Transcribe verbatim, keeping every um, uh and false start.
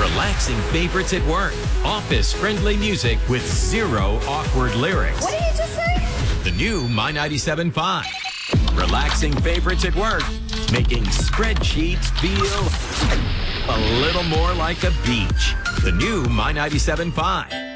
relaxing favorites at work. Office-friendly music with zero awkward lyrics. What did you just say? The new My ninety-seven point five. Relaxing favorites at work, making spreadsheets feel a little more like a beach. The new My ninety-seven point five.